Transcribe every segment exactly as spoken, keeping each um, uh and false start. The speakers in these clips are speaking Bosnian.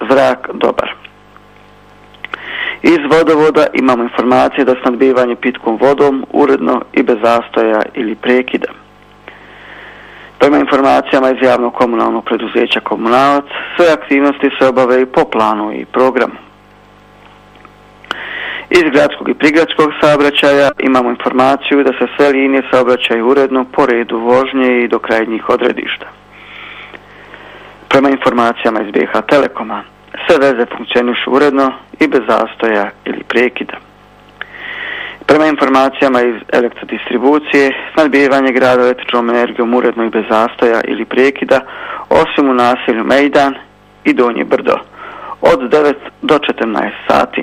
zrak dobar. Iz vodovoda imamo informacije da snabdijevanje pitkom vodom uredno i bez zastoja ili prekida. Prema informacijama iz javnog komunalnog preduzeća Komunalac, sve aktivnosti se obavljaju po planu i programu. Iz gradskog i prigradskog saobraćaja imamo informaciju da se sve linije saobraćaju uredno po redu vožnje i do krajnjih odredišta. Prema informacijama iz B H Telekoma, sve veze funkcionišu uredno i bez zastoja ili prekida. Prema informacijama iz elektrodistribucije, snabdijevanje grada električnom energijom uredno i bez zastoja ili prekida, osim u naselju Mejdan i Donje Brdo, od devet do četrnaest sati.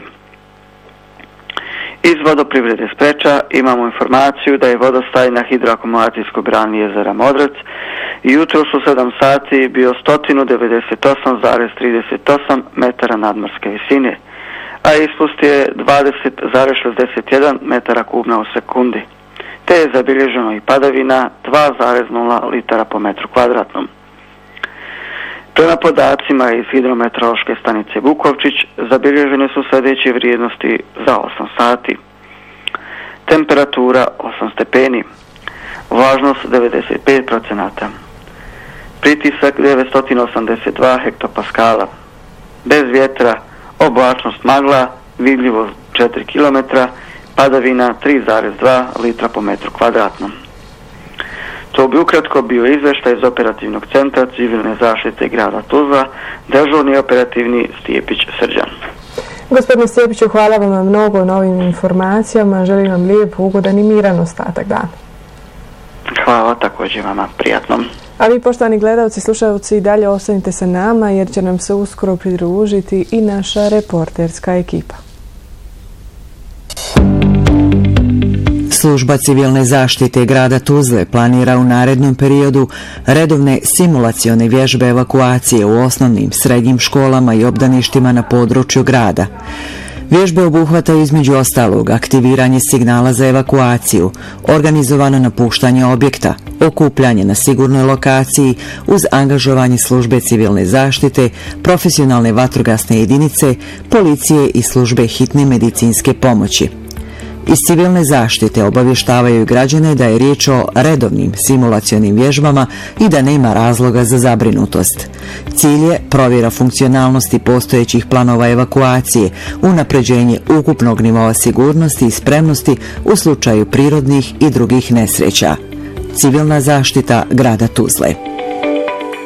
Iz vodoprivrede Spreča imamo informaciju da je vodostaj na hidroakumulacijskoj brani jezera Modrec jutros u sedam sati bio sto devedeset osam zarez trideset osam metara nadmorske visine, a ispust je dvadeset zarez šezdeset jedan metara kubna u sekundi, te je zabilježeno i padavina dva zarez nula litara po metru kvadratnom. Prema podacima iz hidrometeorološke stanice Bukovčić zabilježene su sljedeće vrijednosti za osam sati. Temperatura osam stepeni, vlažnost devedeset pet procenata, pritisak devetsto osamdeset dva hektopaskala, bez vjetra, oblačnost magla, vidljivost četiri kilometra, padavina tri zarez dva litra po metru kvadratnom. To bi ukratko bio izveštaj iz operativnog centra civilne zaštite grada Tuzla, dežurni operativni Stijepić Srđan. Gospodine Stijepiću, hvala vam mnogo na ovim informacijama. Želim vam lijep, ugodan i miran ostatak dana. Hvala, također vama prijatnom. A vi, poštovani gledalci, slušalci, i dalje ostanite sa nama jer će nam se uskoro pridružiti i naša reporterska ekipa. Služba civilne zaštite grada Tuzle planira u narednom periodu redovne simulacione vježbe evakuacije u osnovnim, srednjim školama i obdaništima na području grada. Vježbe obuhvataju između ostalog aktiviranje signala za evakuaciju, organizovano napuštanje objekta, okupljanje na sigurnoj lokaciji uz angažovanje službe civilne zaštite, profesionalne vatrogasne jedinice, policije i službe hitne medicinske pomoći. Iz civilne zaštite obavještavaju građane da je riječ o redovnim simulacionim vježbama i da nema razloga za zabrinutost. Cilj je provjera funkcionalnosti postojećih planova evakuacije, unapređenje ukupnog nivoa sigurnosti i spremnosti u slučaju prirodnih i drugih nesreća. Civilna zaštita grada Tuzle.